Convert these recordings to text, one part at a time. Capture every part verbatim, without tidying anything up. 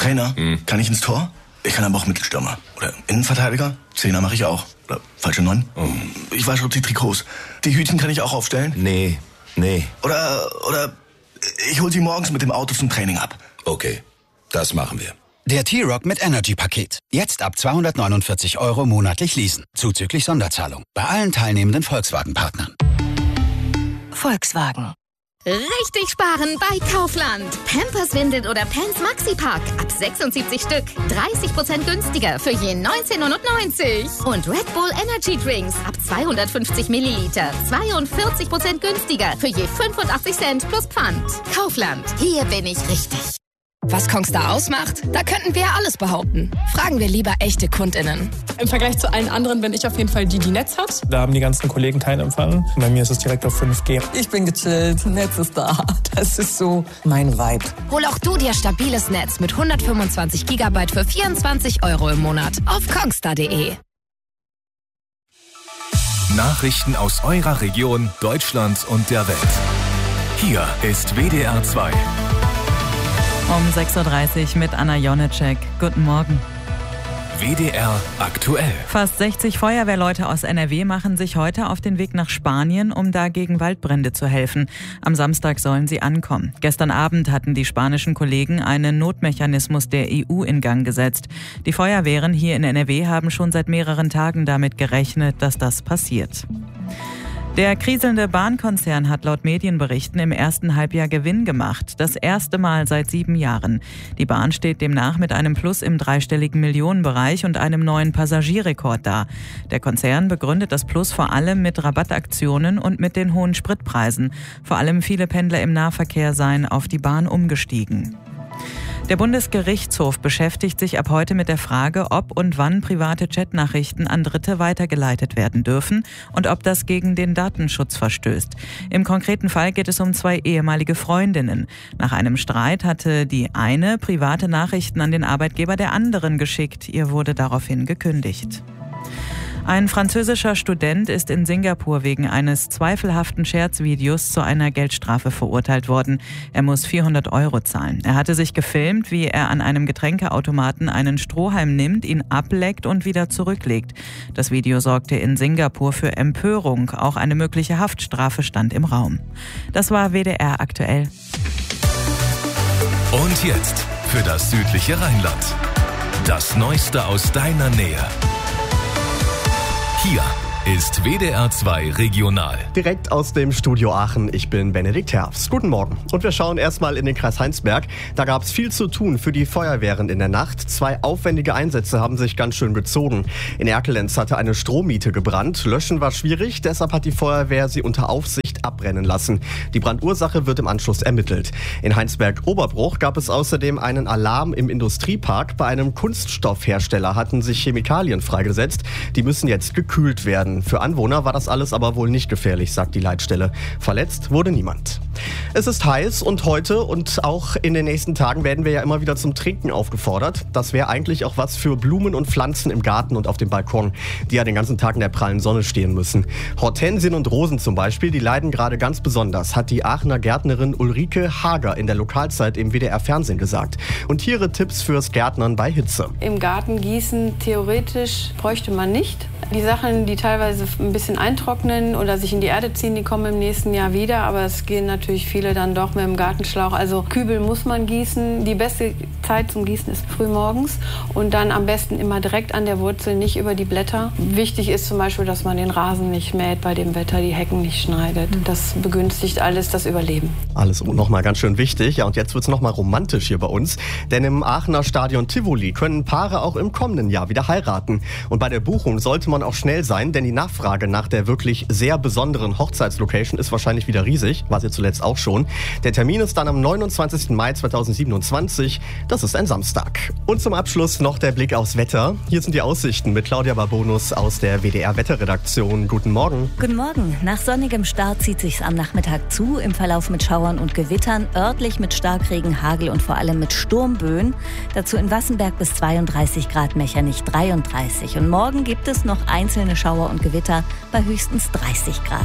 Trainer, Hm. kann ich ins Tor? Ich kann aber auch Mittelstürmer. Oder Innenverteidiger? Zehner mache ich auch. Oder falsche Neun? Oh. Ich wasche die Trikots. Die Hütchen kann ich auch aufstellen? Nee, nee. Oder, oder ich hol sie morgens mit dem Auto zum Training ab. Okay, das machen wir. Der T-Rock mit Energy-Paket. Jetzt ab zweihundertneunundvierzig Euro monatlich leasen. Zuzüglich Sonderzahlung. Bei allen teilnehmenden Volkswagen-Partnern. Volkswagen. Richtig sparen bei Kaufland. Pampers, Windeln oder Pants Maxi-Pack. Ab sechsundsiebzig Stück. dreißig Prozent günstiger für je neunzehn neunundneunzig. Und Red Bull Energy Drinks. Ab zweihundertfünfzig Milliliter. zweiundvierzig Prozent günstiger für je fünfundachtzig Cent plus Pfand. Kaufland. Hier bin ich richtig. Was Kongstar ausmacht? Da könnten wir alles behaupten. Fragen wir lieber echte KundInnen. Im Vergleich zu allen anderen bin ich auf jeden Fall die, die Netz hat. Da haben die ganzen Kollegen keinen Empfang. Bei mir ist es direkt auf fünf G. Ich bin gechillt, Netz ist da. Das ist so mein Vibe. Hol auch du dir stabiles Netz mit hundertfünfundzwanzig Gigabyte für vierundzwanzig Euro im Monat auf kongstar punkt de. Nachrichten aus eurer Region, Deutschland und der Welt. Hier ist W D R zwei. Um sechs Uhr dreißig mit Anna Jonitschek. Guten Morgen. W D R aktuell. Fast sechzig Feuerwehrleute aus N R W machen sich heute auf den Weg nach Spanien, um da gegen Waldbrände zu helfen. Am Samstag sollen sie ankommen. Gestern Abend hatten die spanischen Kollegen einen Notmechanismus der E U in Gang gesetzt. Die Feuerwehren hier in N R W haben schon seit mehreren Tagen damit gerechnet, dass das passiert. Der kriselnde Bahnkonzern hat laut Medienberichten im ersten Halbjahr Gewinn gemacht. Das erste Mal seit sieben Jahren. Die Bahn steht demnach mit einem Plus im dreistelligen Millionenbereich und einem neuen Passagierrekord da. Der Konzern begründet das Plus vor allem mit Rabattaktionen und mit den hohen Spritpreisen. Vor allem viele Pendler im Nahverkehr seien auf die Bahn umgestiegen. Der Bundesgerichtshof beschäftigt sich ab heute mit der Frage, ob und wann private Chatnachrichten an Dritte weitergeleitet werden dürfen und ob das gegen den Datenschutz verstößt. Im konkreten Fall geht es um zwei ehemalige Freundinnen. Nach einem Streit hatte die eine private Nachrichten an den Arbeitgeber der anderen geschickt. Ihr wurde daraufhin gekündigt. Ein französischer Student ist in Singapur wegen eines zweifelhaften Scherzvideos zu einer Geldstrafe verurteilt worden. Er muss vierhundert Euro zahlen. Er hatte sich gefilmt, wie er an einem Getränkeautomaten einen Strohhalm nimmt, ihn ableckt und wieder zurücklegt. Das Video sorgte in Singapur für Empörung. Auch eine mögliche Haftstrafe stand im Raum. Das war W D R aktuell. Und jetzt für das südliche Rheinland. Das Neueste aus deiner Nähe. Hier ist W D R zwei Regional. Direkt aus dem Studio Aachen, ich bin Benedikt Herbst. Guten Morgen. Und wir schauen erstmal in den Kreis Heinsberg. Da gab es viel zu tun für die Feuerwehren in der Nacht. Zwei aufwendige Einsätze haben sich ganz schön gezogen. In Erkelenz hatte eine Strommiete gebrannt. Löschen war schwierig, deshalb hat die Feuerwehr sie unter Aufsicht abbrennen lassen. Die Brandursache wird im Anschluss ermittelt. In Heinsberg-Oberbruch gab es außerdem einen Alarm im Industriepark. Bei einem Kunststoffhersteller hatten sich Chemikalien freigesetzt. Die müssen jetzt gekühlt werden. Für Anwohner war das alles aber wohl nicht gefährlich, sagt die Leitstelle. Verletzt wurde niemand. Es ist heiß und heute und auch in den nächsten Tagen werden wir ja immer wieder zum Trinken aufgefordert. Das wäre eigentlich auch was für Blumen und Pflanzen im Garten und auf dem Balkon, die ja den ganzen Tag in der prallen Sonne stehen müssen. Hortensien und Rosen zum Beispiel, die leiden gerade ganz besonders, hat die Aachener Gärtnerin Ulrike Hager in der Lokalzeit im W D R-Fernsehen gesagt. Und hier ihre Tipps fürs Gärtnern bei Hitze. Im Garten gießen theoretisch bräuchte man nicht. Die Sachen, die teilweise ein bisschen eintrocknen oder sich in die Erde ziehen, die kommen im nächsten Jahr wieder. Aber es gehen natürlich viele dann doch mit dem Gartenschlauch. Also Kübel muss man gießen. Die beste Zeit zum Gießen ist frühmorgens. Und dann am besten immer direkt an der Wurzel, nicht über die Blätter. Wichtig ist zum Beispiel, dass man den Rasen nicht mäht bei dem Wetter, die Hecken nicht schneidet. Das begünstigt alles das Überleben. Alles nochmal ganz schön wichtig. Ja, und jetzt wird es nochmal romantisch hier bei uns. Denn im Aachener Stadion Tivoli können Paare auch im kommenden Jahr wieder heiraten. Und bei der Buchung sollte man auch schnell sein, denn die Nachfrage nach der wirklich sehr besonderen Hochzeitslocation ist wahrscheinlich wieder riesig. War sie zuletzt auch schon. Der Termin ist dann am neunundzwanzigsten Mai zweitausendsiebenundzwanzig. Das ist ein Samstag. Und zum Abschluss noch der Blick aufs Wetter. Hier sind die Aussichten mit Claudia Barbonus aus der W D R-Wetterredaktion. Guten Morgen. Guten Morgen. Nach sonnigem Start zieht sich's am Nachmittag zu, im Verlauf mit Schauern und Gewittern, örtlich mit Starkregen, Hagel und vor allem mit Sturmböen. Dazu in Wassenberg bis zweiunddreißig Grad, Mechernich dreiunddreißig. Und morgen gibt es noch einzelne Schauer und Gewitter bei höchstens dreißig Grad.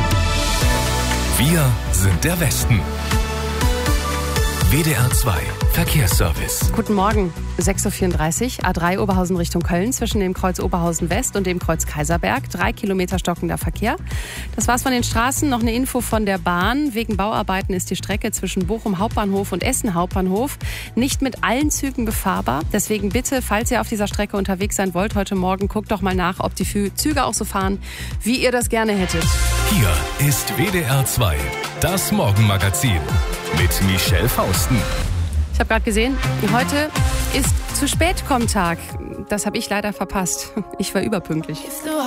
Wir sind der Westen. W D R zwei Verkehrsservice. Guten Morgen, sechs Uhr vierunddreißig, A drei Oberhausen Richtung Köln, zwischen dem Kreuz Oberhausen West und dem Kreuz Kaiserberg. Drei Kilometer stockender Verkehr. Das war's von den Straßen. Noch eine Info von der Bahn. Wegen Bauarbeiten ist die Strecke zwischen Bochum Hauptbahnhof und Essen Hauptbahnhof nicht mit allen Zügen befahrbar. Deswegen bitte, falls ihr auf dieser Strecke unterwegs sein wollt heute Morgen, guckt doch mal nach, ob die Züge auch so fahren, wie ihr das gerne hättet. Hier ist W D R zwei, das Morgenmagazin mit Michelle Fausten. Ich habe gerade gesehen, heute ist zu spät kommt Tag. Das habe ich leider verpasst. Ich war überpünktlich.